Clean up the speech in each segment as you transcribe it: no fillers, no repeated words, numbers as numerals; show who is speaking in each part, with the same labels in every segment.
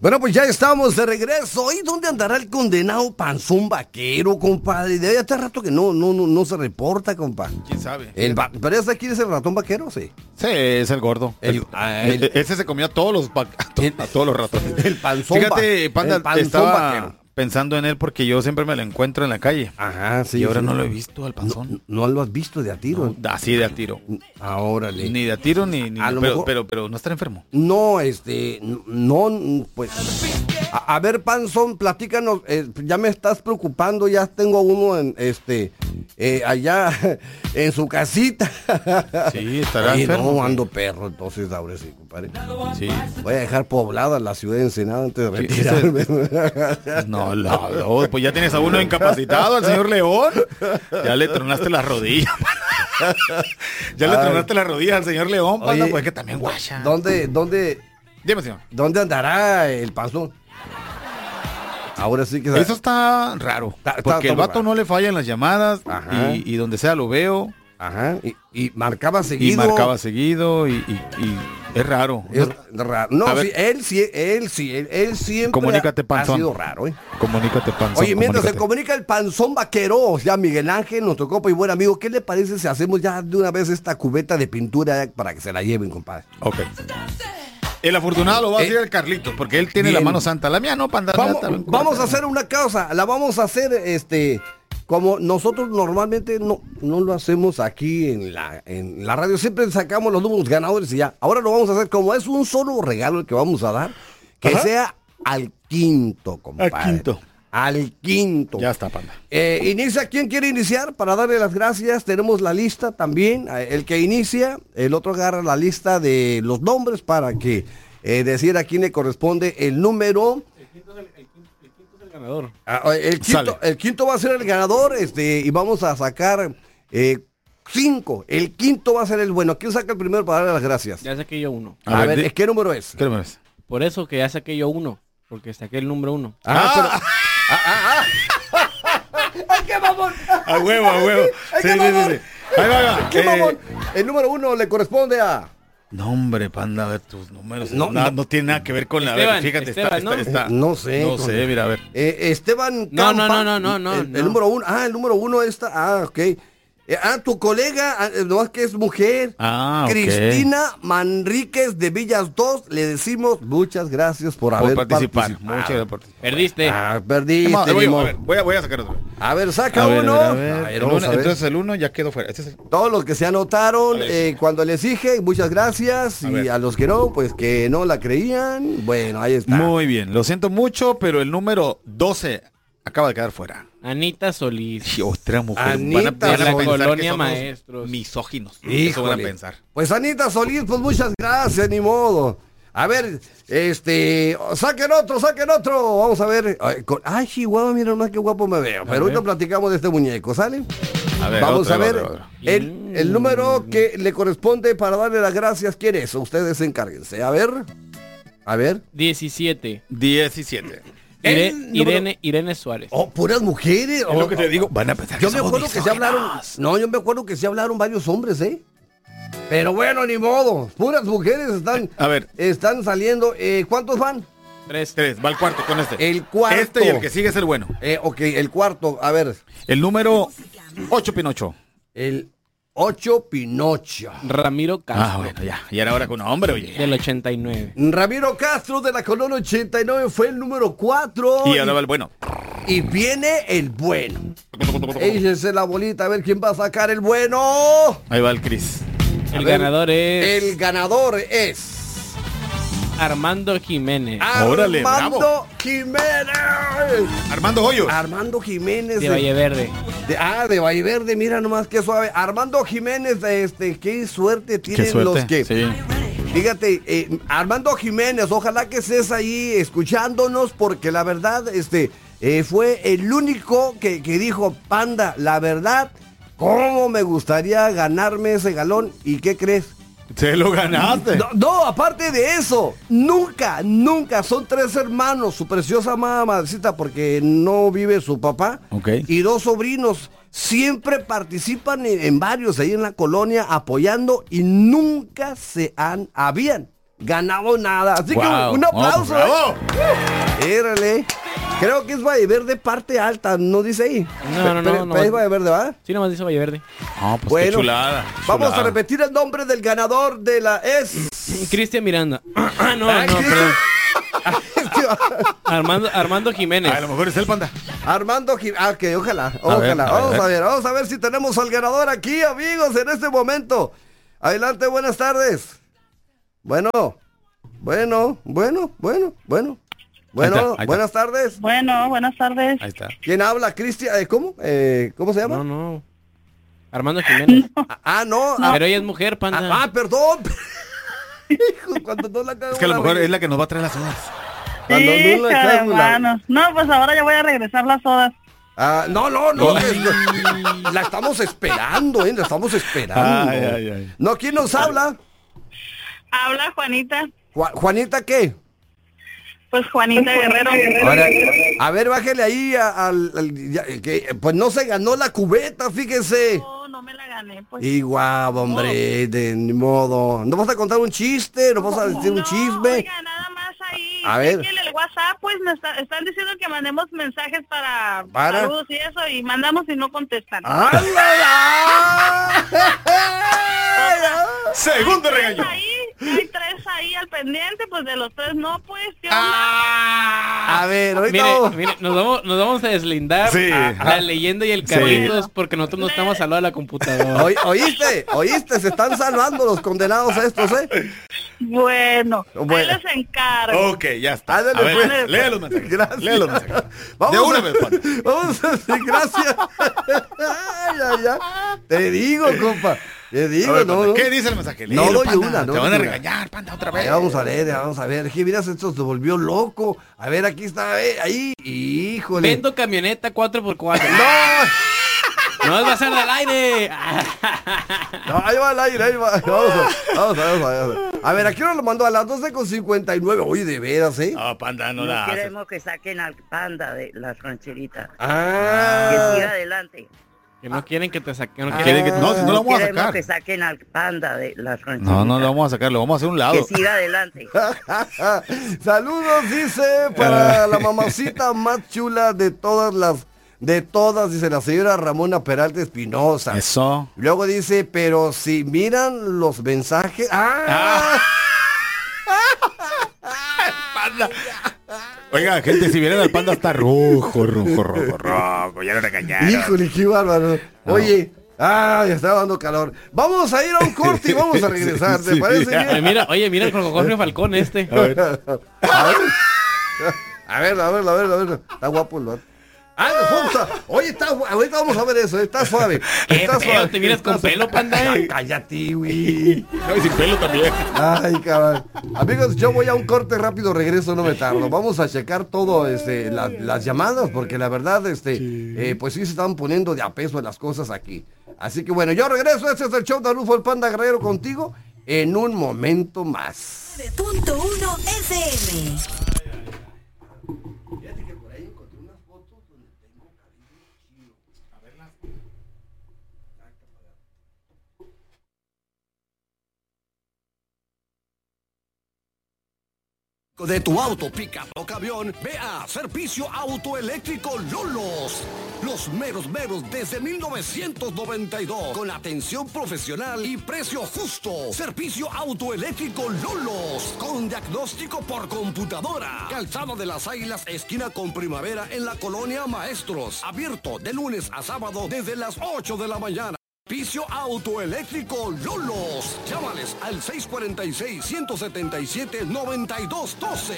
Speaker 1: Bueno, pues ya estamos de regreso. ¿Y dónde andará el condenado panzón vaquero, compadre? De hace rato que no se reporta, compadre.
Speaker 2: ¿Quién sabe?
Speaker 1: ¿Pero ese aquí es el ratón vaquero, sí?
Speaker 2: Sí, es el gordo. Ese se comió a todos los ratones.
Speaker 1: El panzón
Speaker 2: Fíjate, Panda,
Speaker 1: el panzón
Speaker 2: estaba
Speaker 1: vaquero.
Speaker 2: Pensando en él porque yo siempre me lo encuentro en la calle.
Speaker 1: Ajá, sí.
Speaker 2: Y ahora
Speaker 1: sí.
Speaker 2: no lo he visto al panzón.
Speaker 1: No lo has visto de a tiro.
Speaker 2: No, así de a tiro.
Speaker 1: Órale.
Speaker 2: Ni de a tiro ni
Speaker 1: A lo
Speaker 2: pero,
Speaker 1: mejor-
Speaker 2: pero no estar enfermo.
Speaker 1: No, no, pues. A ver, panzón, platícanos. Ya me estás preocupando. Ya tengo uno allá en su casita.
Speaker 2: Sí, estará
Speaker 1: Oye,
Speaker 2: enfermo.
Speaker 1: no, ando perro, entonces ahora sí, compadre.
Speaker 2: Sí.
Speaker 1: Voy a dejar poblada la ciudad de Ensenada antes de retirarme.
Speaker 2: No, pues ya tienes a uno incapacitado, al señor León. Ya le tronaste las rodillas. Ya le tronaste las rodillas al señor León, Panda,
Speaker 1: Oye,
Speaker 2: pues que también guacha.
Speaker 1: ¿Dónde
Speaker 2: Dime, señor.
Speaker 1: andará el panzón? Ahora sí que...
Speaker 2: Eso está raro.
Speaker 1: Está
Speaker 2: Porque el
Speaker 1: muy
Speaker 2: vato
Speaker 1: raro.
Speaker 2: no le fallan las llamadas.
Speaker 1: Ajá.
Speaker 2: Y donde sea lo veo.
Speaker 1: Ajá, y marcaba
Speaker 2: Y
Speaker 1: seguido.
Speaker 2: marcaba seguido. Y es raro.
Speaker 1: Es raro. No,
Speaker 2: A ver.
Speaker 1: él siempre
Speaker 2: Comunícate,
Speaker 1: ha
Speaker 2: panzón.
Speaker 1: sido raro, ¿eh?
Speaker 2: Comunícate, panzón.
Speaker 1: Oye, mientras se
Speaker 2: comunícate.
Speaker 1: comunica el panzón vaquero, ya Miguel Ángel, nuestro compa y buen amigo, ¿qué le parece si hacemos ya de una vez esta cubeta de pintura para que se la lleven, compadre?
Speaker 2: Ok. El afortunado lo va a decir el Carlitos, porque él tiene
Speaker 1: bien.
Speaker 2: la mano santa. La mía no, Panda.
Speaker 1: Vamos a hacer una cosa, la vamos a hacer como nosotros normalmente no lo hacemos aquí en la radio, siempre sacamos los números ganadores y ya. Ahora lo vamos a hacer como es un solo regalo el que vamos a dar, que
Speaker 2: Ajá.
Speaker 1: sea al quinto, compadre. Al quinto.
Speaker 2: Ya está, Panda.
Speaker 1: Inicia, ¿quién quiere iniciar? Para darle las gracias, tenemos la lista también. El que inicia, el otro agarra la lista de los nombres para que decir a quién le corresponde el número.
Speaker 3: El quinto es el ganador.
Speaker 1: El quinto va a ser el ganador, y vamos a sacar 5. El quinto va a ser el bueno. ¿Quién saca el primero para darle las gracias?
Speaker 3: Ya saqué yo uno.
Speaker 1: A ver, ¿qué número es?
Speaker 2: ¿Qué número es?
Speaker 3: Por eso que ya saqué yo uno. Porque saqué el número 1.
Speaker 1: ¡Ay, qué mamón!
Speaker 2: A huevo, a huevo.
Speaker 1: ¡Ay, qué mamón!
Speaker 2: Ahí va.
Speaker 1: ¡Qué mamón! El número 1 le corresponde a...
Speaker 2: No, hombre, Panda, a ver tus números.
Speaker 1: No,
Speaker 2: No tiene nada que ver con la...
Speaker 3: Esteban,
Speaker 2: fíjate,
Speaker 3: Esteban, ¿no?
Speaker 2: está.
Speaker 1: No sé.
Speaker 2: No sé, mira, a ver.
Speaker 1: Esteban
Speaker 3: No,
Speaker 1: Campa.
Speaker 3: no.
Speaker 1: El número 1. El número 1 está... ok. Tu colega, nomás que es mujer.
Speaker 2: Ok.
Speaker 1: Cristina Manríquez de Villas 2. Le decimos muchas gracias por haber
Speaker 2: participar.
Speaker 1: participado.
Speaker 2: Muchas gracias por participar.
Speaker 3: Perdiste.
Speaker 1: Perdiste.
Speaker 2: Voy a sacar otro.
Speaker 1: A ver, saca
Speaker 2: A ver,
Speaker 1: uno.
Speaker 2: a ver.
Speaker 1: A ver, vamos a ver.
Speaker 2: Entonces el 1 ya quedó fuera. Este es el...
Speaker 1: Todos los que se anotaron,
Speaker 2: A ver.
Speaker 1: cuando les dije, muchas gracias.
Speaker 2: A
Speaker 1: Y
Speaker 2: ver.
Speaker 1: a los que no, pues que no la creían. Bueno, ahí está.
Speaker 2: Muy bien, lo siento mucho, pero el número 12 acaba de quedar fuera.
Speaker 3: Anita Solís.
Speaker 2: Y otra mujer.
Speaker 1: Anita
Speaker 3: de la
Speaker 2: pensar que
Speaker 3: colonia
Speaker 2: somos
Speaker 3: Maestros.
Speaker 2: misóginos. Eso van a
Speaker 1: Híjole.
Speaker 2: pensar.
Speaker 1: Pues Anita Solís, pues muchas gracias, ni modo. A ver, saquen otro. Vamos a ver. Ay, Chihuahua, mira más qué guapo me veo. Pero ahorita platicamos de este muñeco, ¿sale?
Speaker 2: A ver,
Speaker 1: Vamos
Speaker 2: otro,
Speaker 1: a ver.
Speaker 2: otro.
Speaker 1: El número que le corresponde para darle las gracias, ¿quién es? Ustedes encárguense. A ver.
Speaker 3: 17.
Speaker 2: 17.
Speaker 3: Irene Suárez.
Speaker 1: Oh, puras mujeres.
Speaker 2: Es lo que te digo, van a pensar
Speaker 1: Yo
Speaker 2: que
Speaker 1: me
Speaker 2: somos
Speaker 1: acuerdo que se hablaron.
Speaker 2: misóginos.
Speaker 1: No, yo me acuerdo que se hablaron varios hombres, ¿eh? Pero bueno, ni modo. Puras mujeres
Speaker 2: A ver.
Speaker 1: están saliendo. ¿Cuántos van?
Speaker 3: 3.
Speaker 2: 3, va el cuarto con este.
Speaker 1: El cuarto.
Speaker 2: Este y el que sigue es el bueno.
Speaker 1: Ok, el cuarto. A ver.
Speaker 2: El número 8, Pinocho.
Speaker 1: El 8, Pinocho.
Speaker 3: Ramiro Castro.
Speaker 2: Bueno, ya. Y era ahora con un hombre, oye.
Speaker 3: Del 89.
Speaker 1: Ramiro Castro de la Colonia 89 fue el número 4.
Speaker 2: Y ahora va el bueno.
Speaker 1: Y viene el bueno. Échese la bolita a ver quién va a sacar el bueno.
Speaker 2: Ahí va el Cris.
Speaker 3: El ganador es
Speaker 1: El ganador es
Speaker 3: Armando Jiménez.
Speaker 2: Órale,
Speaker 1: Armando
Speaker 2: bravo.
Speaker 1: Jiménez.
Speaker 2: Armando Hoyos.
Speaker 1: Armando Jiménez.
Speaker 3: De Valle Verde.
Speaker 1: De Valle Verde, mira nomás qué suave. Armando Jiménez, qué suerte tienen
Speaker 2: Qué suerte.
Speaker 1: los que...
Speaker 2: Sí.
Speaker 1: Fíjate, Armando Jiménez, ojalá que estés ahí escuchándonos, porque la verdad, fue el único que dijo, Panda, la verdad, cómo me gustaría ganarme ese galón. ¿Y qué crees?
Speaker 2: Se lo ganaste.
Speaker 1: No, aparte de eso, nunca, son 3 hermanos, su preciosa madrecita, porque no vive su papá,
Speaker 2: Ok.
Speaker 1: y 2 sobrinos. Siempre participan en varios ahí en la colonia apoyando y nunca habían ganado nada. Así
Speaker 2: Wow.
Speaker 1: que un aplauso.
Speaker 2: ¡Bravo!
Speaker 1: Érale. Creo que es Valleverde parte alta, ¿no dice ahí?
Speaker 3: No.
Speaker 1: Es Valleverde, ¿va?
Speaker 3: Sí, nomás dice Valleverde.
Speaker 2: No, pues
Speaker 1: Bueno,
Speaker 2: qué chulada.
Speaker 1: Vamos
Speaker 2: chulada.
Speaker 1: a repetir el nombre del ganador de la
Speaker 3: Cristian Miranda. Perdón. Armando Jiménez.
Speaker 2: A lo mejor es el Panda.
Speaker 1: Armando que ojalá.
Speaker 2: A ver,
Speaker 1: Vamos a ver si tenemos al ganador aquí, amigos, en este momento. Adelante, buenas tardes. Bueno,
Speaker 2: Ahí está.
Speaker 1: buenas tardes.
Speaker 4: Bueno, buenas tardes.
Speaker 2: Ahí está.
Speaker 1: ¿Quién habla? Cristian, ¿cómo? ¿Cómo se llama?
Speaker 3: No. Armando Jiménez.
Speaker 1: No.
Speaker 3: Pero ella es mujer, Panda.
Speaker 1: Perdón. Hijo, cuando no la cago
Speaker 2: Es que a lo
Speaker 1: la
Speaker 2: mejor
Speaker 1: regué.
Speaker 2: es la que nos va a traer las horas.
Speaker 1: Cuando
Speaker 4: Sí,
Speaker 1: no la cago la-
Speaker 4: hermanos. No, pues ahora ya voy a regresar las sodas.
Speaker 1: No, la estamos esperando, la estamos esperando.
Speaker 2: Ay.
Speaker 1: No, ¿quién nos habla?
Speaker 4: Habla Juanita.
Speaker 1: ¿Juanita qué?
Speaker 4: Pues Juanita Guerrero.
Speaker 1: Ahora, a ver, bájele ahí que pues no se ganó la cubeta, fíjese.
Speaker 4: No me la gané, pues.
Speaker 1: Igual, hombre, de ni modo. ¿No vas a contar un chiste? ¿No vas a decir un chisme?
Speaker 4: Oiga, nada más ahí.
Speaker 1: A ver.
Speaker 4: En el WhatsApp, pues, están diciendo que mandemos mensajes para
Speaker 1: ¿Para?
Speaker 4: saludos y eso, y mandamos y no contestan.
Speaker 1: ¡Hala!
Speaker 2: Segundo regaño.
Speaker 4: Hay tres ahí al pendiente, pues de los tres no, pues, ¿qué onda?
Speaker 1: A ver, ahorita...
Speaker 3: Mire, nos vamos a deslindar
Speaker 2: Sí.
Speaker 3: la leyenda y el
Speaker 2: Sí.
Speaker 3: Carlitos porque nosotros no estamos al lado de la computadora.
Speaker 1: ¿Oíste? Se están salvando los condenados estos, ¿eh?
Speaker 4: Bueno,
Speaker 1: Bueno.
Speaker 4: ahí les encargo.
Speaker 2: Ok, ya está.
Speaker 1: Ándale,
Speaker 2: A ver,
Speaker 1: pues.
Speaker 2: lea los mensajes.
Speaker 1: Gracias.
Speaker 2: Lea los mensajes.
Speaker 1: Vamos
Speaker 2: De una vez, Panda.
Speaker 1: Vamos a decir gracias. Ay. Te digo, compa. Te digo,
Speaker 2: A ver,
Speaker 1: no.
Speaker 2: Panda, ¿qué dice el mensaje?
Speaker 1: No
Speaker 2: Léelo,
Speaker 1: doy
Speaker 2: Panda.
Speaker 1: una, no
Speaker 2: Te van a
Speaker 1: doy una.
Speaker 2: regañar, Panda, otra vez.
Speaker 1: Vamos a ver. Que miras, esto se volvió loco. A ver, aquí está, ahí. Híjole.
Speaker 3: Vendo camioneta 4x4.
Speaker 1: No,
Speaker 3: va a ser del aire.
Speaker 1: no, ahí va el aire, ahí va. Vamos a ver. A ver, aquí nos lo mandó a las 12:59. Oye, de veras, ¿eh?
Speaker 2: No, Panda, no
Speaker 5: No
Speaker 2: la haces.
Speaker 5: queremos que saquen al Panda de las rancheritas. Que
Speaker 1: Ah.
Speaker 5: siga adelante.
Speaker 3: Que no quieren que te saquen.
Speaker 2: ¿Quieren que- No, si no lo vamos a
Speaker 5: Queremos
Speaker 2: sacar.
Speaker 5: que saquen al Panda de las rancheritas.
Speaker 2: No lo vamos a sacar, lo vamos a hacer a un lado.
Speaker 5: Que siga adelante.
Speaker 1: Saludos, dice, para la mamacita más chula de todas, dice la señora Ramona Peralta Espinosa.
Speaker 2: Eso.
Speaker 1: Luego dice, pero si miran los mensajes...
Speaker 2: Panda. Oiga, gente, si vieran al Panda está rojo. Ya lo regañaron.
Speaker 1: Híjole, qué bárbaro. Oye, ya está dando calor. Vamos a ir a un corte y vamos a regresar, ¿te
Speaker 2: Sí,
Speaker 1: parece
Speaker 2: sí.
Speaker 1: bien?
Speaker 3: Mira el Jorge Falcón este.
Speaker 1: A ver. Está guapo el vato. Oye, ahorita vamos a ver eso, está suave. Está
Speaker 3: Pero te miras con pelo, Panda.
Speaker 1: Ay, cállate, güey.
Speaker 2: No, y sin pelo también.
Speaker 1: Ay, cabrón. Amigos, yo voy a un corte rápido, regreso, no me tardo. Vamos a checar todo, las llamadas, porque la verdad, pues sí se están poniendo de a peso las cosas aquí. Así que bueno, yo regreso, este es el show de Rufo el Panda Guerrero contigo en un momento más.
Speaker 6: .1 FM.
Speaker 7: De tu auto, pica o camión, ve a Servicio Autoeléctrico Lolos. Los meros desde 1992. Con atención profesional y precio justo. Servicio Autoeléctrico Lolos. Con diagnóstico por computadora. Calzada de las Águilas, esquina con Primavera en la Colonia Maestros. Abierto de lunes a sábado desde las 8 de la mañana. Servicio Autoeléctrico Lolos. Llámales al 646-177-9212.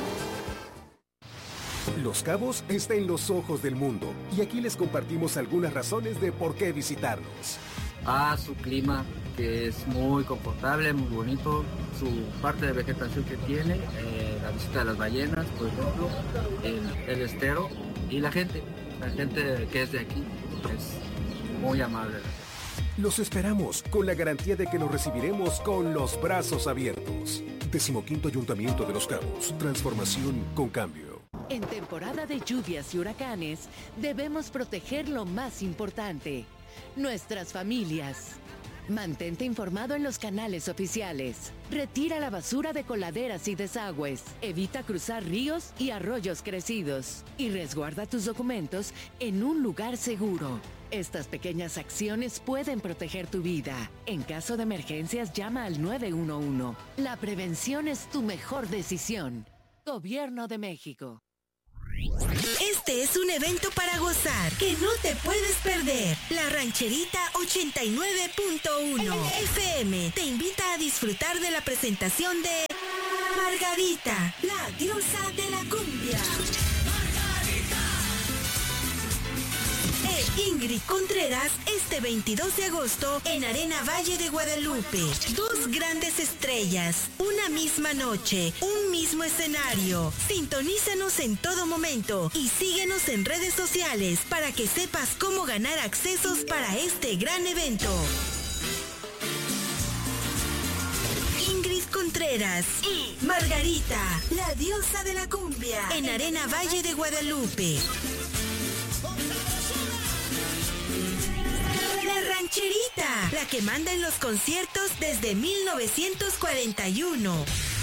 Speaker 8: Los Cabos está en los ojos del mundo y aquí les compartimos algunas razones de por qué visitarnos.
Speaker 9: Su clima, que es muy confortable, muy bonito, su parte de vegetación que tiene, la visita de las ballenas, por ejemplo, el estero y la gente que es de aquí es muy amable.
Speaker 8: Los esperamos con la garantía de que los recibiremos con los brazos abiertos. 15º Ayuntamiento de Los Cabos. Transformación con cambio.
Speaker 6: En temporada de lluvias y huracanes, debemos proteger lo más importante, nuestras familias. Mantente informado en los canales oficiales. Retira la basura de coladeras y desagües. Evita cruzar ríos y arroyos crecidos. Y resguarda tus documentos en un lugar seguro. Estas pequeñas acciones pueden proteger tu vida. En caso de emergencias, llama al 911. La prevención es tu mejor decisión. Gobierno de México.
Speaker 10: Este es un evento para gozar que no te puedes perder. La Rancherita 89.1 FM te invita a disfrutar de la presentación de Margarita, la diosa de la cumbia. Ingrid Contreras este 22 de agosto en Arena Valle de Guadalupe. Dos grandes estrellas, una misma noche, un mismo escenario. Sintonízanos en todo momento y síguenos en redes sociales para que sepas cómo ganar accesos para este gran evento. Ingrid Contreras y Margarita, la diosa de la cumbia, en Arena Valle de Guadalupe. La Rancherita, la que manda en los conciertos desde 1941.